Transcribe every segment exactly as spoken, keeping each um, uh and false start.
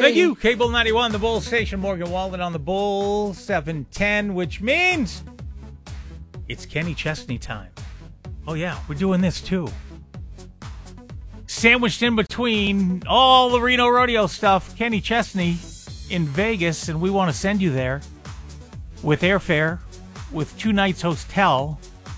Thank you. Cable ninety-one, the Bull Station. Morgan Walden on the Bull seven ten, which means it's Kenny Chesney time. Oh, yeah, we're doing this too. Sandwiched in between all the Reno Rodeo stuff, Kenny Chesney in Vegas, and we want to send you there with airfare, with two nights hotel,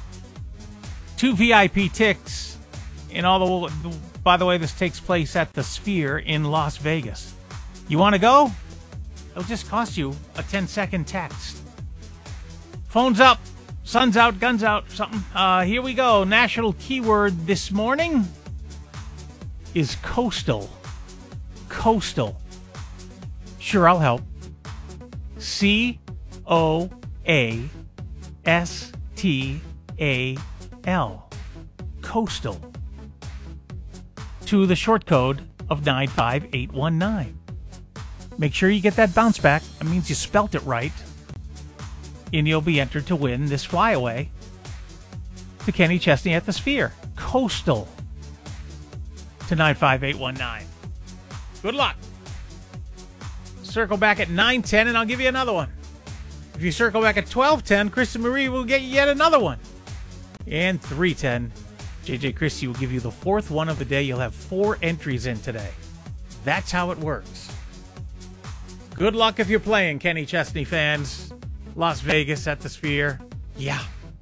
two V I P ticks, and all the. By the way, this takes place at the Sphere in Las Vegas. You want to go? It'll just cost you a ten-second text. Phone's up, sun's out, guns out, something. Uh, here we go. National keyword this morning is coastal. Coastal. Sure, I'll help. C O A S T A L. Coastal. To the short code of nine five eight one nine. Make sure you get that bounce back. That means you spelt it right. And you'll be entered to win this flyaway to Kenny Chesney at the Sphere. Coastal to nine five eight one nine. Good luck. Circle back at nine ten and I'll give you another one. If you circle back at twelve ten, Kristen Marie will get you yet another one. And three ten, J J Christie will give you the fourth one of the day. You'll have four entries in today. That's how it works. Good luck if you're playing, Kenny Chesney fans. Las Vegas at the Sphere. Yeah.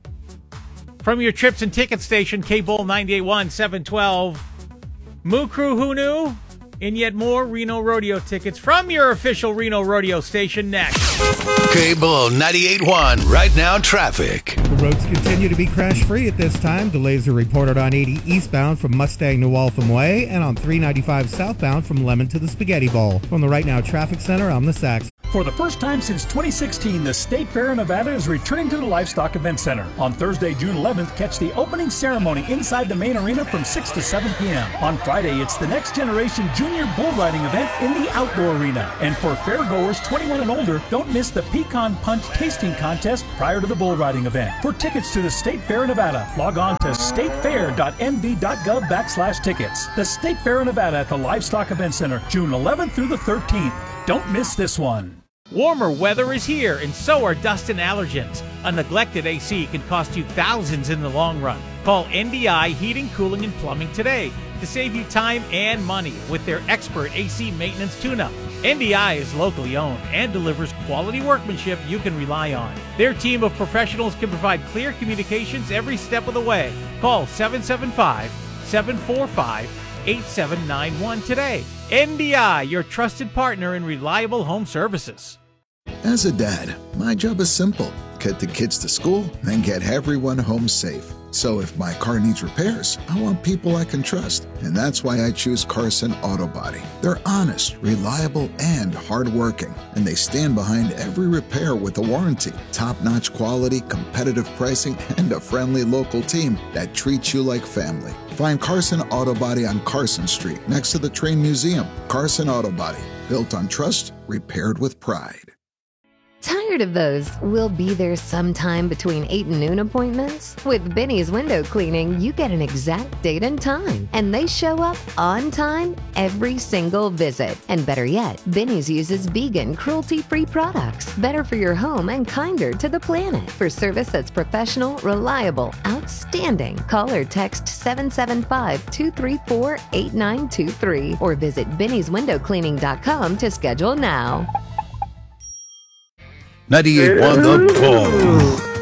From your trips and ticket station, K-Bull ninety-eight point one, seven twelve. Moo Crew Who Knew? And yet more Reno Rodeo tickets from your official Reno Rodeo station next. K-Bull ninety-eight point one, right now traffic. The roads continue to be crash-free at this time. Delays are reported on eighty eastbound from Mustang to Waltham Way and on three ninety-five southbound from Lemon to the Spaghetti Bowl. From the Right Now Traffic Center, I'm the Sax. For the first time since twenty sixteen, the State Fair of Nevada is returning to the Livestock Event Center. On Thursday, June eleventh, catch the opening ceremony inside the main arena from six to seven p.m. On Friday, it's the Next Generation Junior Bull Riding event in the outdoor arena. And for fairgoers twenty-one and older, don't miss the Pecan Punch tasting contest prior to the bull riding event. For tickets to the State Fair of Nevada, log on to statefair.nv.gov backslash tickets. The State Fair of Nevada at the Livestock Event Center, June eleventh through the thirteenth. Don't miss this one. Warmer weather is here, and so are dust and allergens. A neglected A C can cost you thousands in the long run. Call N D I Heating, Cooling, and Plumbing today to save you time and money with their expert A C maintenance tune-up. N D I is locally owned and delivers quality workmanship you can rely on. Their team of professionals can provide clear communications every step of the way. Call seven seven five, seven four five, eight seven nine one today. N D I, your trusted partner in reliable home services. As a dad, my job is simple. Get the kids to school and get everyone home safe. So if my car needs repairs, I want people I can trust. And that's why I choose Carson Auto Body. They're honest, reliable, and hardworking. And they stand behind every repair with a warranty. Top-notch quality, competitive pricing, and a friendly local team that treats you like family. Find Carson Auto Body on Carson Street, next to the Train Museum. Carson Auto Body, built on trust, repaired with pride. Tired of those "we'll be there sometime between eight and noon" appointments? With Benny's Window Cleaning, you get an exact date and time, and they show up on time every single visit. And better yet, Benny's uses vegan, cruelty-free products, better for your home and kinder to the planet. For service that's professional, reliable, outstanding, call or text seven seven five, two three four, eight nine two three or visit benny's window cleaning dot com to schedule now. ninety-eight point one The Bull.